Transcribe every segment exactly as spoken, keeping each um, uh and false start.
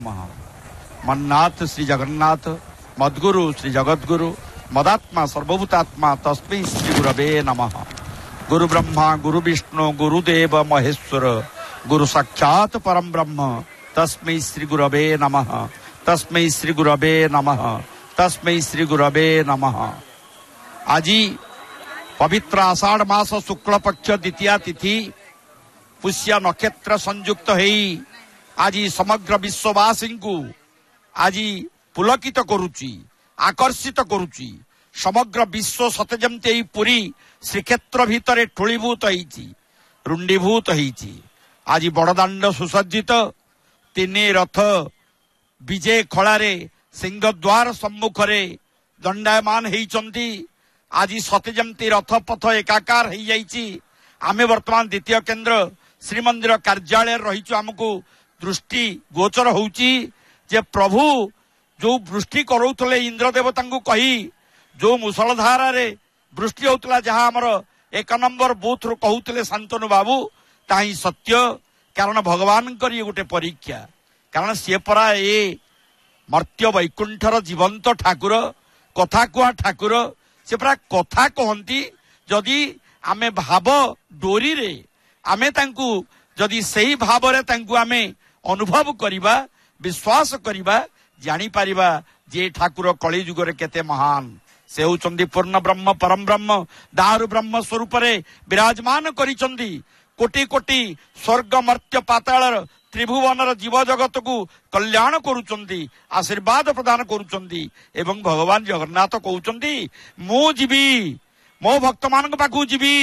मन्नाथ श्री जगन्नाथ मद्गुरु श्री जगद्गुरु मदात्मा सर्वभूतात्मा तस्मै श्री गुरवे नमः। गुरु ब्रह्मा गुरु विष्णु गुरुदेव महेश्वर गुरु साक्षात परम ब्रह्म तस्मै श्री गुरवे नमः। तस्मै श्री गुरवे नमः। तस्मै श्री गुरवे नमः। आज पवित्र आषाढ़ मास शुक्ल पक्ष द्वितीया तिथि पुष्य नक्षत्र संयुक्त है आज समग्र विश्ववासी को आज पुलकित करुची आकर्षित करुची। समग्र विश्व सते जमती पुरी श्रीक्षेत्र भितर ठूलीभूत होईची रुंडीभूत होईची। आज बड़दाण्ड सुसज्जित तीन रथ विजय खड़ारे सिंहद्वार सम्मुखरे दंडायमान होईचंती। आज सते जमती रथ पथ एकाकार हो जाइची। आमे वर्तमान द्वितीय केन्द्र श्रीमंदिर कार्यालय रहीचु। आमको दृष्टि गोचर होउची जे प्रभु जो वृष्टि करोतले इंद्र देवता को कही जो मुसलधारा रे वृष्टि होतला जहाँ आमर एक नंबर बूथ रु कहूतले शांतनु बाबू ताही सत्य। कारण भगवान कर ये गोटे परीक्षा। कारण सी परा ए मर्त्य वैकुंठर जीवंत ठाकुर कथा कुआ ठाकुर से परा कथा कहती। जदि आमे भाव डोरी रे आमे तांकु जदि सही भाव रे तांकु आमे अनुभव करिबा विश्वास करिबा जानी पारिबा जे ठाकुर कली जुग रे केते महान। से होचंदी पूर्ण ब्रह्म परम ब्रह्म दारु ब्रह्म स्वरूप रे विराजमान करिचंदी। कोटि कोटि स्वर्ग मर्त्य पाताल त्रिभुवन जीव जगत को कल्याण करुचंदी आशीर्वाद प्रदान करुचंदी। एवं भगवान जगन्नाथ कहउचंदी मु जीवी मो भक्त मान पाखु जीवी।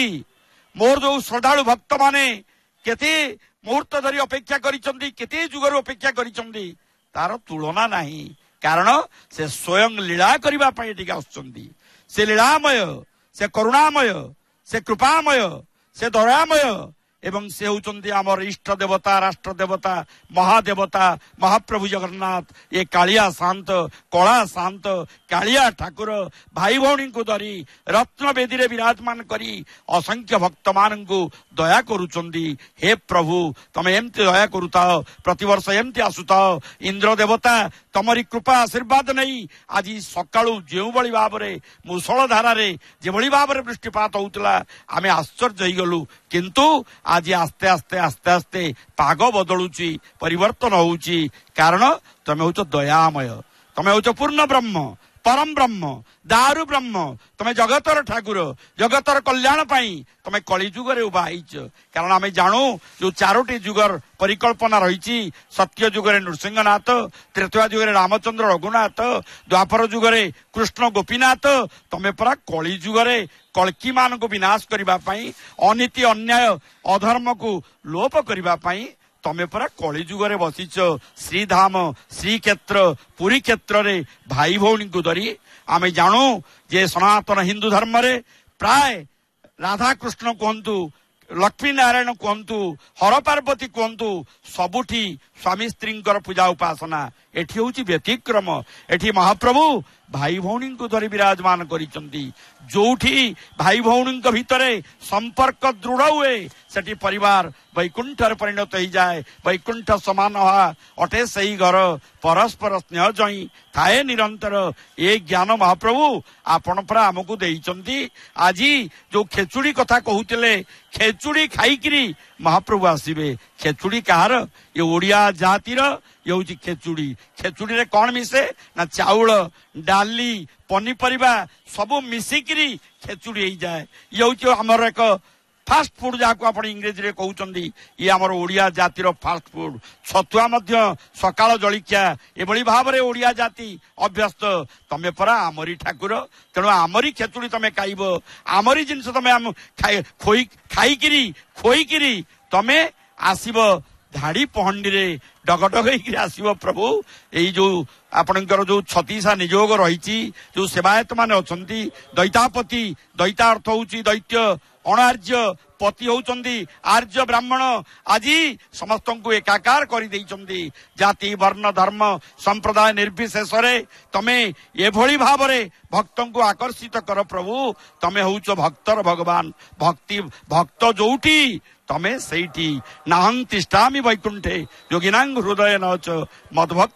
मोर जो श्रद्धालु भक्त माने केते मुहूर्त धरी अपेक्षा करिचंदी केते जुगर अपेक्षा करिचंदी तार तुलना नहीं। कारण से स्वयं लीला करिबा पई एटिका आछंदी। से लीलामय से करुणामय से कृपामय से दयामय एवं से होचंदी आमर इष्ट देवता राष्ट्र देवता महादेवता महाप्रभु जगन्नाथ। ये कालिया शांत कला शांत कालिया ठाकुर भाई भौणी को धरी रत्न बेदी रे विराजमान करी असंख्य भक्त मान को दया करुचंदी। हे प्रभु तमे एमती दया करुताओ प्रतिवर्ष एमती आसुताओ। इंद्र देवता तमरी कृपा आशीर्वाद नहीं आज सकाळू जेउ बळी भाबरे मुसळ धारारे जे बळी भाबरे वृष्टिपात होउतला आमे आश्चर्य होई गलु। किंतु आज आस्ते आस्ते आस्ते आस्ते पाग बदलुची परिवर्तन होउची। कारण तमे होच दयामय तमे होच पूर्ण ब्रह्म परम ब्रह्म दारु ब्रह्म तमे जगतर ठाकुर जगतर कल्याण पाई तमे कली जुगरे उभा आईच। कारण आमे जानू जो चारोटी जुगर परिकल्पना रही सत्य जुगरे नृसिंहनाथ त्रेतया जुगरे रामचंद्र रघुनाथ द्वापर जुगरे कृष्ण गोपीनाथ तमे परा कली जुगरे कल्की मान को विनाश करबा पाई अनीति अन्याय अधर्म को लोप करबा पाई तमे परा कली जुगरे बसीच। श्रीधाम श्रीक्षेत्र पुरी क्षेत्र रे भाई भौणी को धरी आमे जानू जे सनातन हिंदू धर्म रे प्राय राधा कृष्ण कहतु लक्ष्मी नारायण कहतु हर पार्वती कहतु सबुठी स्वामी स्त्री पूजा उपासना एठी होची व्यतिक्रम। एठी महाप्रभु भाई भौणी को धरी विराजमान करिचंती। जोठी भाई भौणी भितरे संपर्क दृढ़ हुए सेठी परिवार वैकुंठर परिणत हो जाए। वैकुंठ समान हा अटे सही घर परस्पर स्नेह जई थाए निरंतर। ए ज्ञान महाप्रभु आपण परा हमकु देइचंती। आज जो खेचुड़ी कथा कहूतिले खेचुड़ी खाइकिरी महाप्रभु आसीबे। खेचुड़ी कहार ये ओडिया जातिर ये हूँ खेचुड़ी। खेचुड़ी रे कौन मिसे ना चाउल डाली पनीपरिया सबू मिसिकी खेचुड़ी हो जाए। ये हूँ आमर एक फास्ट फुड जहाँ आप इंग्रेजी रे कहउचंदी ये आमर ओडिया जातिर फास्ट फुड। छतुआ मध्य सकाळ जलिखिया एभली भाव रे ओडिया जाति अभ्यस्त। तमे परा आमरी ठाकुर तेणु आमरी खेचुड़ी तमे खाइब आमरी जिनस तमे आम खोई खाइकिरी खोइकिरी तमे आसीब धाड़ी पहंडी रे डगडग आसीब। प्रभु यही जो आपणकर जो छतीसा नियोग रही जो सेवायत मान अच्छा दैतापति दैता अर्थ हूँ दैत्य अणार्य ପତି ହଉଛନ୍ତି ଆର୍ଯ୍ୟ ବ୍ରାହ୍ମଣ। ଆଜି ସମସ୍ତଙ୍କୁ ଏକାକାର କରିଦେଇଛନ୍ତି। ଜାତି ବର୍ଣ୍ଣ ଧର୍ମ ସମ୍ପ୍ରଦାୟ ନିର୍ବିଶେଷରେ ତମେ ଏଭଳି ଭାବରେ ଭକ୍ତଙ୍କୁ ଆକର୍ଷିତ କର ପ୍ରଭୁ। ତମେ ହଉଛ ଭକ୍ତର ଭଗବାନ। ଭକ୍ତି ଭକ୍ତ ଯୋଉଠି ତମେ ସେଇଠି। ନାହଂ ତିଷ୍ଠାମି ବୈକୁଣ୍ଠେ ଯୋଗିନାଂ ହୃଦୟ ନଚ ମଦଭକ୍ତ